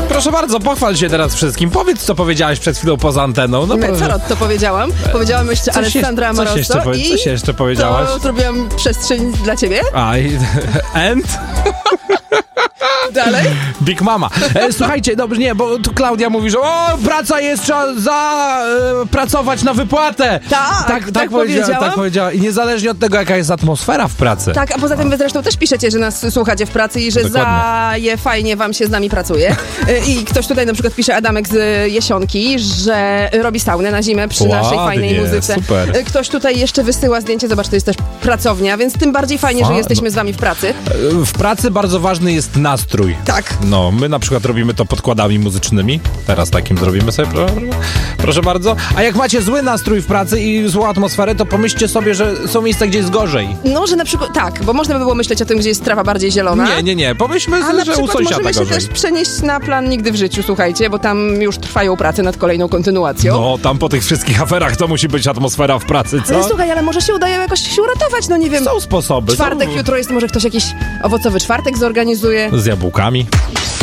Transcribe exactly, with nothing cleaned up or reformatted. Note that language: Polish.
Proszę bardzo, pochwal się teraz wszystkim. Powiedz, co powiedziałaś przed chwilą poza anteną. No, My, proszę. co to powiedziałam? Powiedziałam jeszcze Coś jeszcze- Alessandra coś Amoroso jeszcze powie- i coś jeszcze powiedziałaś? to zrobiłam przestrzeń dla ciebie. A, i- and? Dalej? Big Mama. E, słuchajcie, dobrze, nie, bo tu Klaudia mówi, że o, praca jest, trzeba za, e, pracować na wypłatę. Tak, tak tak powiedziała, powiedziałam. tak powiedziała. I niezależnie od tego, jaka jest atmosfera w pracy. Tak, a poza tym wy zresztą też piszecie, że nas słuchacie w pracy i że Dokładnie. za je fajnie wam się z nami pracuje. Y, I ktoś tutaj na przykład pisze, Adamek z Jesionki, że robi saunę na zimę przy Ładnie, naszej fajnej muzyce. super. Y, Ktoś tutaj jeszcze wysyła zdjęcie, zobacz, to jest też pracownia, więc tym bardziej fajnie, Fa- że jesteśmy z wami w pracy. E, W pracy bardzo ważny jest nastrój. Tak. No, my na przykład robimy to podkładami muzycznymi. Teraz takim zrobimy sobie, proszę, proszę bardzo. A jak macie zły nastrój w pracy i złą atmosferę, to pomyślcie sobie, że są miejsca, gdzie jest gorzej. No, że na przykład, tak, bo można by było myśleć o tym, gdzie jest trawa bardziej zielona. Nie, nie, nie. Pomyślmy, A na że u przykład sąsiada możemy się gorzej. też przenieść na plan Nigdy w życiu, słuchajcie, bo tam już trwają prace nad kolejną kontynuacją. No, tam po tych wszystkich aferach to musi być atmosfera w pracy, co? Ale słuchaj, ale może się udaje jakoś się uratować, no nie wiem. Są sposoby. Czwartek są... jutro jest, może ktoś jakiś owocowy czwartek zorganizuje. Z jabłkami.